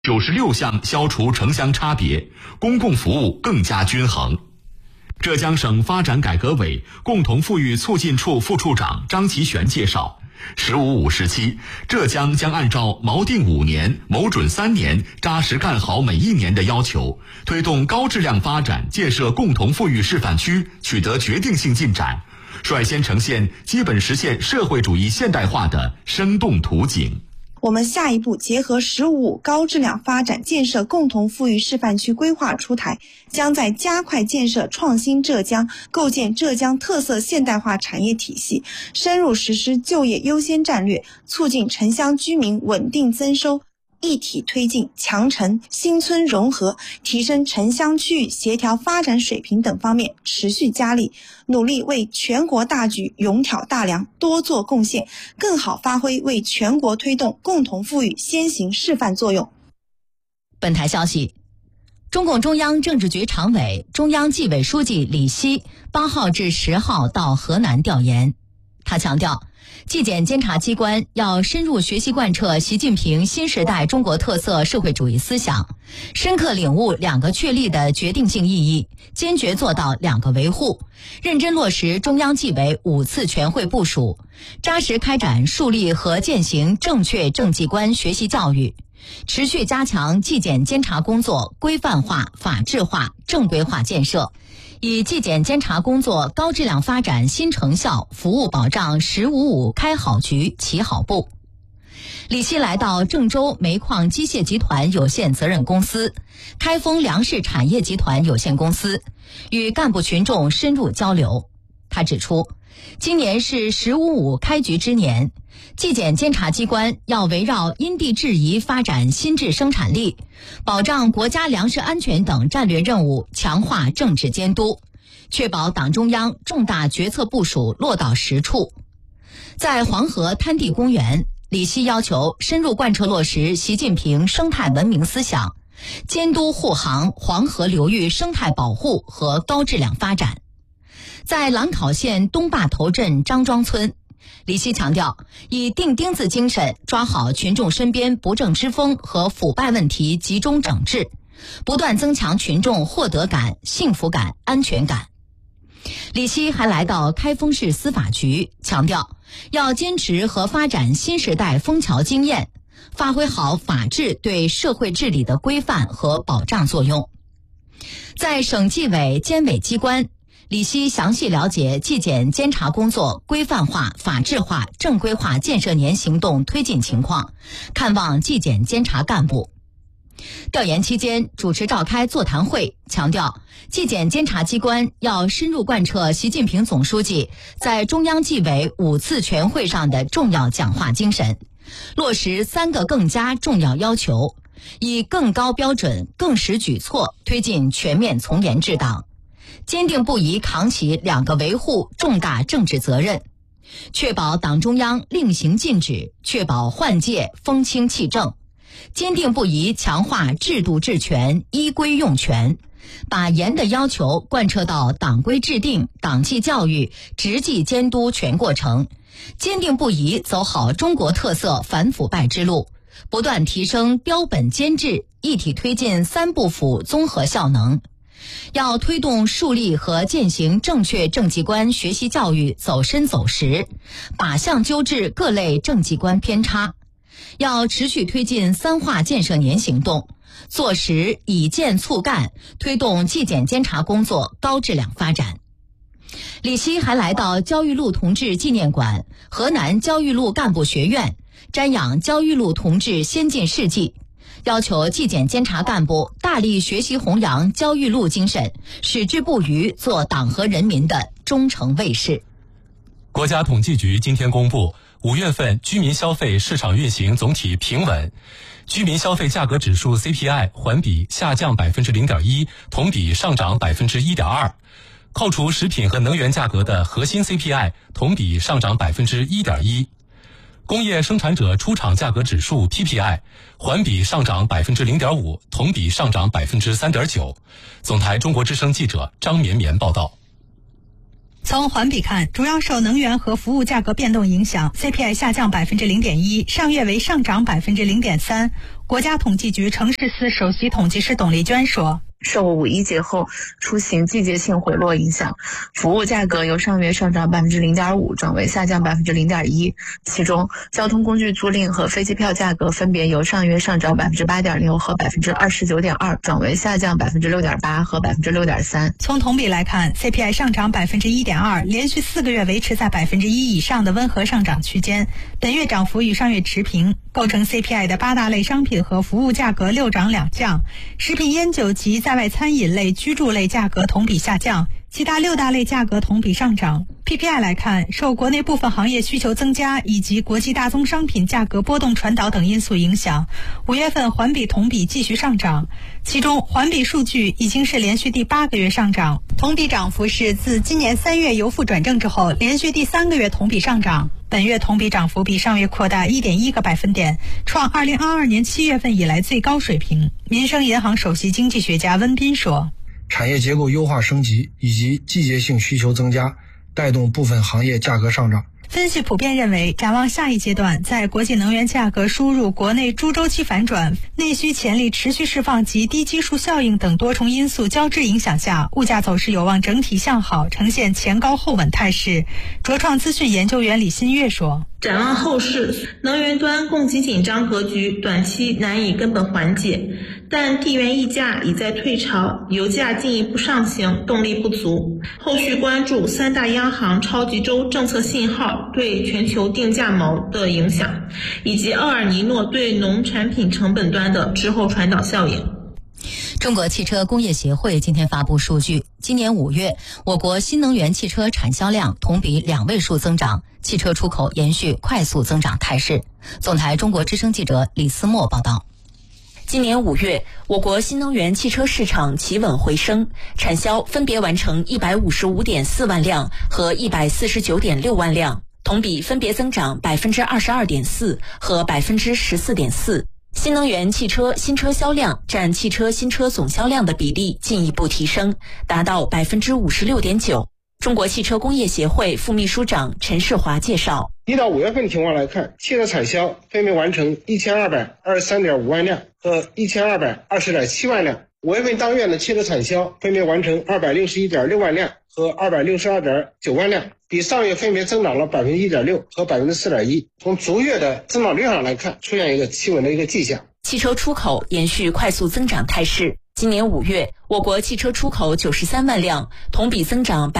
96项消除城乡差别，公共服务更加均衡。浙江省发展改革委共同富裕促进处副处长张其璇介绍，“15-5”时期，浙江将按照锚定5年、谋准3年、扎实干好每一年的要求，推动高质量发展建设共同富裕示范区取得决定性进展，率先呈现基本实现社会主义现代化的生动图景。 我们下一步结合“15-5”高质量发展建设共同富裕示范区规划出台，将在加快建设创新浙江、构建浙江特色现代化产业体系，深入实施就业优先战略，促进城乡居民稳定增收，一体推进强城新村融合，提升城乡区域协调发展水平等方面持续加力，努力为全国大局勇挑大梁，多做贡献，更好发挥为全国推动共同富裕先行示范作用。 本台消息，中共中央政治局常委、中央纪委书记李希8号至10号到河南调研。他强调，纪检监察机关要深入学习贯彻习近平新时代中国特色社会主义思想，深刻领悟2个确立的决定性意义，坚决做到2个维护，认真落实中央纪委5次全会部署，扎实开展树立和践行正确政绩观学习教育，持续加强纪检监察工作规范化、法治化、正规化建设，以纪检监察工作高质量发展新成效服务保障“15-5”开好局、起好步。李希来到郑州煤矿机械集团有限责任公司、开封粮食产业集团有限公司，与干部群众深入交流。他指出，今年是“15-5”开局之年，纪检监察机关要围绕因地制宜发展新质生产力，保障国家粮食安全等战略任务强化政治监督，确保党中央重大决策部署落到实处。在黄河滩地公园，李希要求深入贯彻落实习近平生态文明思想，监督护航黄河流域生态保护和高质量发展。在兰考县东坝头镇张庄村，李希强调，以钉钉子精神抓好群众身边不正之风和腐败问题集中整治，不断增强群众获得感、幸福感、安全感。李希还来到开封市司法局，强调要坚持和发展新时代枫桥经验，发挥好法治对社会治理的规范和保障作用。在省纪委监委机关，李希详细了解纪检监察工作规范化、法治化、正规化建设年行动推进情况，看望纪检监察干部。调研期间主持召开座谈会，强调纪检监察机关要深入贯彻习近平总书记在中央纪委5次全会上的重要讲话精神，落实3个更加重要要求，以更高标准、更实举措推进全面从严治党，坚定不移扛起2个维护重大政治责任，确保党中央令行禁止，确保换届风清气正，坚定不移强化制度治权、依规用权，把严的要求贯彻到党规制定、党纪教育、执纪监督全过程，坚定不移走好中国特色反腐败之路，不断提升标本兼治，一体推进3部府综合效能。要推动树立和践行正确政绩观学习教育走深走实，靶向纠治各类政绩观偏差。要持续推进3化建设年行动，做实以建促干，推动纪检监察工作高质量发展。李希还来到焦裕禄同志纪念馆、河南焦裕禄干部学院，瞻仰焦裕禄同志先进事迹，要求纪检监察干部大力学习弘扬焦裕禄精神，矢志不渝做党和人民的忠诚卫士。 国家统计局今天公布5月份居民消费市场运行总体平稳，居民消费价格指数 CPI 环比下降 0.1%， 同比上涨 1.2%， 扣除食品和能源价格的核心 CPI 同比上涨 1.1%。工业生产者出厂价格指数 PPI 环比上涨 0.5%， 同比上涨 3.9%。总台中国之声记者张绵绵报道。 从环比看，主要受能源和服务价格变动影响 ，CPI 下降0.1%，上月为上涨0.3%。国家统计局城市司首席统计师董丽娟说。 受五一节后出行季节性回落影响，服务价格由上月上涨0.5%转为下降0.1%。其中，交通工具租赁和飞机票价格分别由上月上涨8.6%和29.2%转为下降6.8%和6.3%。 从同比来看 ，CPI 上涨1.2%，连续4个月维持在1%以上的温和上涨区间。本月涨幅与上月持平，构成 CPI 的8大类商品和服务价格6涨2降，食品烟酒及在外餐饮类、居住类价格同比下降，其他6大类价格同比上涨。PPI 来看，受国内部分行业需求增加以及国际大宗商品价格波动传导等因素影响，5月份环比同比继续上涨，其中环比数据已经是连续第8个月上涨，同比涨幅是自今年3月由负转正之后连续第3个月同比上涨。本月同比涨幅比上月扩大1.1个百分点，创2022年7月份以来最高水平。民生银行首席经济学家温彬说， 产业结构优化升级以及季节性需求增加，带动部分行业价格上涨。 分析普遍认为，展望下一阶段，在国际能源价格输入、国内猪周期反转、内需潜力持续释放及低基数效应等多重因素交织影响下，物价走势有望整体向好，呈现前高后稳态势。卓创资讯研究员李新月说， 展望后市，能源端供给紧张格局短期难以根本缓解，但地缘溢价已在退潮，油价进一步上行，动力不足。后续关注3大央行超级周政策信号对全球定价锚的影响，以及厄尔尼诺对农产品成本端的滞后传导效应。 中国汽车工业协会今天发布数据，今年5月，我国新能源汽车产销量同比2位数增长，汽车出口延续快速增长态势。总台中国之声记者李思墨报道。 今年5月，我国新能源汽车市场企稳回升，产销分别完成155.4万辆和149.6万辆，同比分别增长22.4%和14.4%。新能源汽车新车销量占汽车新车总销量的比例进一步提升，达到56.9%。中国汽车工业协会副秘书长陈世华介绍 ，1到5月份情况来看，汽车产销分别完成1223.5万辆和1220.7万辆。5月份当月的汽车产销分别完成261.6万辆和262.9万辆，比上月分别增长了1.6%和4.1%。从逐月的增长率上来看，出现一个企稳的一个迹象。 汽车出口延续快速增长态势。今年5月，我国汽车出口93万辆，同比增长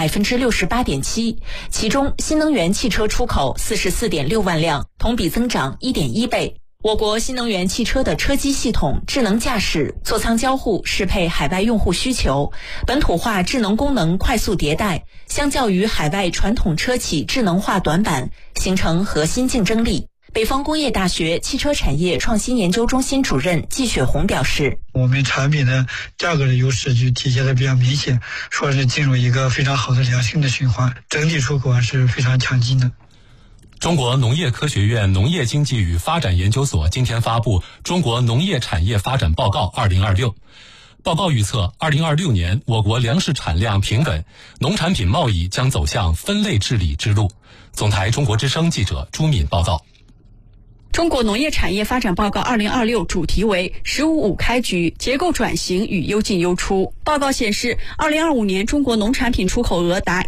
68.7%，其中新能源汽车出口44.6万辆，同比增长1.1倍。我国新能源汽车的车机系统、智能驾驶、座舱交互适配海外用户需求，本土化智能功能快速迭代，相较于海外传统车企智能化短板，形成核心竞争力。北方工业大学汽车产业创新研究中心主任季雪红表示， 我们产品的价格的优势就体现的比较明显，说是进入一个非常好的良性的循环，整体出口是非常强劲的。 中国农业科学院农业经济与发展研究所今天发布《中国农业产业发展报告2026》。报告预测，2026年我国粮食产量平稳，农产品贸易将走向分类治理之路。总台中国之声记者朱敏报道。 中国农业产业发展报告2026主题为“十五五开局，结构转型与优进优出”。报告显示，2025年中国农产品出口额达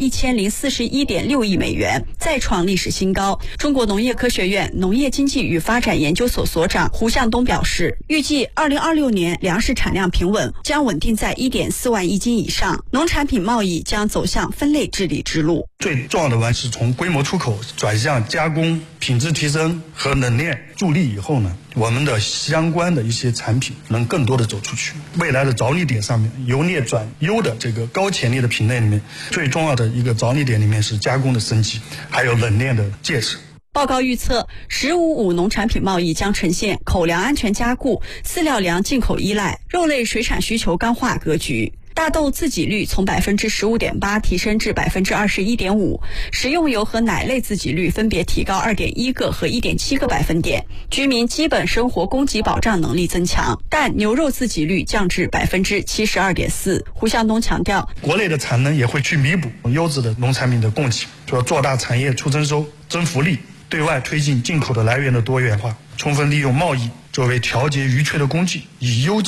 1041.6亿美元，再创历史新高。中国农业科学院农业经济与发展研究所所长胡向东表示，预计2026年粮食产量平稳，将稳定在1.4万亿斤以上，农产品贸易将走向分类治理之路。 最重要的是从规模出口转向加工、品质提升和冷链助力以后呢，我们的相关的一些产品能更多的走出去。未来的着力点上面，由劣转优的这个高潜力的品类里面，最重要的一个着力点里面是加工的升级，还有冷链的建设。 报告预测，“15+5”农产品贸易将呈现口粮安全加固、饲料粮进口依赖、肉类水产需求刚化格局。 大豆自给率从 15.8% 提升至 21.5%， 食用油和奶类自给率分别提高 2.1个和 1.7个百分点，居民基本生活供给保障能力增强。但牛肉自给率降至 72.4%。胡向东强调， 国内的产能也会去弥补优质的农产品的供给，说做大产业出增收、增福利，对外推进进口的来源的多元化，充分利用贸易作为调节余缺的工具，以优